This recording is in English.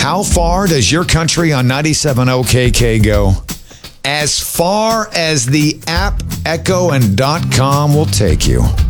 How far does your country on 97 OKK go? As far as the app, Echo, and .com will take you.